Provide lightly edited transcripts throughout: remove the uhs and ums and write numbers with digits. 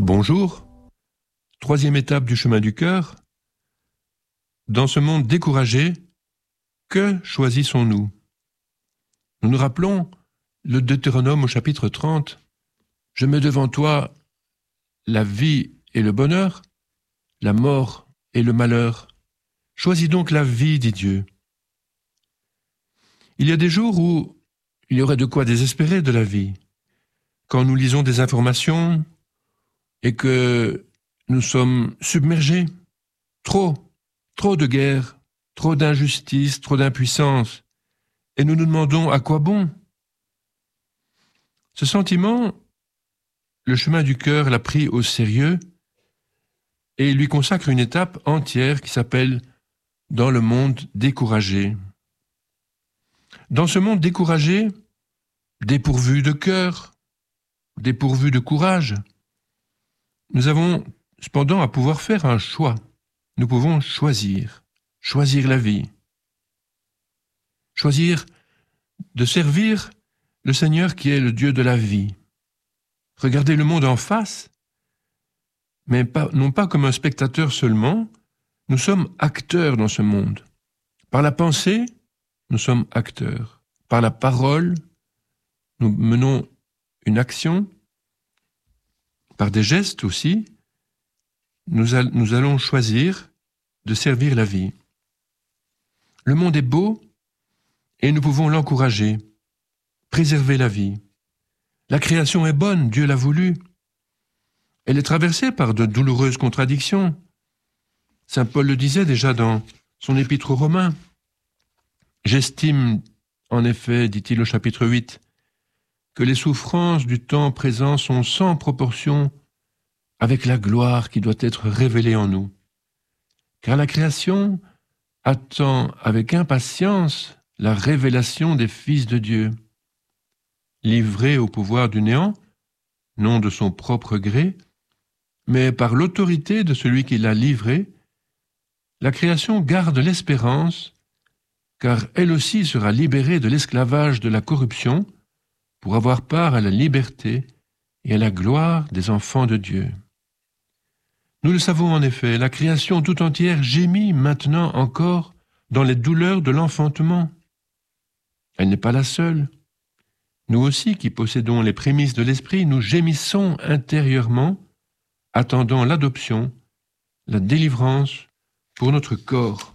Bonjour, troisième étape du chemin du cœur. Dans ce monde découragé, que choisissons-nous ? Nous nous rappelons le Deutéronome au chapitre 30. « Je mets devant toi la vie et le bonheur, la mort et le malheur. Choisis donc la vie, dit Dieu. » Il y a des jours où il y aurait de quoi désespérer de la vie. Quand nous lisons des informations et que nous sommes submergés, trop de guerre, trop d'injustice, trop d'impuissance, et nous nous demandons à quoi bon ? Ce sentiment, le chemin du cœur l'a pris au sérieux et il lui consacre une étape entière qui s'appelle « Dans le monde découragé ». Dans ce monde découragé, dépourvu de cœur, dépourvu de courage, nous avons cependant à pouvoir faire un choix. Nous pouvons choisir la vie. Choisir de servir le Seigneur qui est le Dieu de la vie. Regarder le monde en face, mais non pas comme un spectateur seulement, nous sommes acteurs dans ce monde. Par la pensée, nous sommes acteurs. Par la parole, nous menons une action. Par des gestes aussi, nous allons choisir de servir la vie. Le monde est beau et nous pouvons l'encourager, préserver la vie. La création est bonne, Dieu l'a voulu. Elle est traversée par de douloureuses contradictions. Saint Paul le disait déjà dans son épître aux Romains. « J'estime, en effet, dit-il au chapitre 8, que les souffrances du temps présent sont sans proportion avec la gloire qui doit être révélée en nous. Car la création attend avec impatience la révélation des fils de Dieu. Livrés au pouvoir du néant, non de son propre gré, mais par l'autorité de celui qui l'a livré, la création garde l'espérance, car elle aussi sera libérée de l'esclavage de la corruption pour avoir part à la liberté et à la gloire des enfants de Dieu. Nous le savons en effet, la création tout entière gémit maintenant encore dans les douleurs de l'enfantement. Elle n'est pas la seule. Nous aussi, qui possédons les prémices de l'esprit, nous gémissons intérieurement, attendant l'adoption, la délivrance pour notre corps.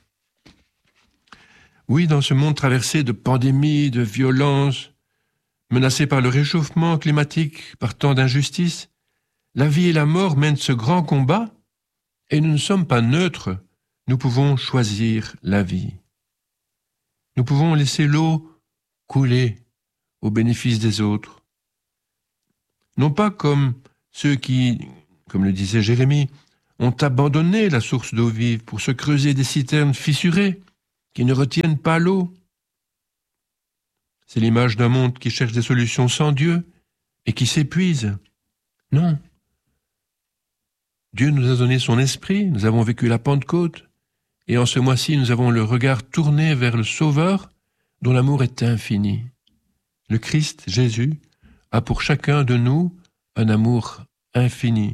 Oui, dans ce monde traversé de pandémies, de violences, menacé par le réchauffement climatique, par tant d'injustices, la vie et la mort mènent ce grand combat et nous ne sommes pas neutres, nous pouvons choisir la vie. Nous pouvons laisser l'eau couler au bénéfice des autres. Non pas comme ceux qui, comme le disait Jérémie, ont abandonné la source d'eau vive pour se creuser des citernes fissurées qui ne retiennent pas l'eau. C'est l'image d'un monde qui cherche des solutions sans Dieu et qui s'épuise. Non. Dieu nous a donné son esprit, nous avons vécu la Pentecôte, et en ce mois-ci, nous avons le regard tourné vers le Sauveur, dont l'amour est infini. Le Christ, Jésus, a pour chacun de nous un amour infini.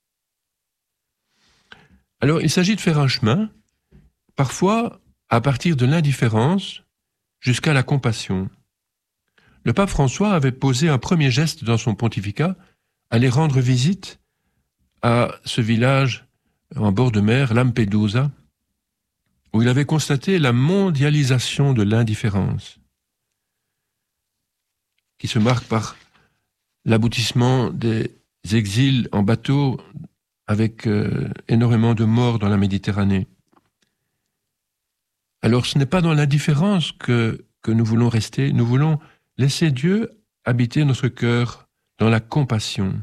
Alors, il s'agit de faire un chemin, parfois à partir de l'indifférence jusqu'à la compassion. Le pape François avait posé un premier geste dans son pontificat, aller rendre visite à ce village en bord de mer, Lampedusa, où il avait constaté la mondialisation de l'indifférence, qui se marque par l'aboutissement des exils en bateau avec énormément de morts dans la Méditerranée. Alors ce n'est pas dans l'indifférence que nous voulons rester, nous voulons laisser Dieu habiter notre cœur dans la compassion.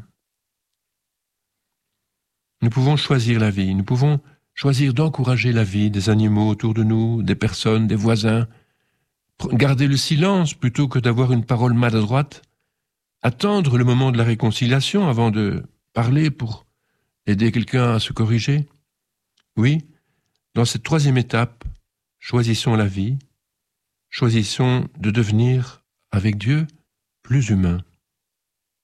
Nous pouvons choisir la vie, nous pouvons choisir d'encourager la vie des animaux autour de nous, des personnes, des voisins, garder le silence plutôt que d'avoir une parole maladroite, attendre le moment de la réconciliation avant de parler pour aider quelqu'un à se corriger. Oui, dans cette troisième étape, choisissons la vie, choisissons de devenir, avec Dieu, plus humains.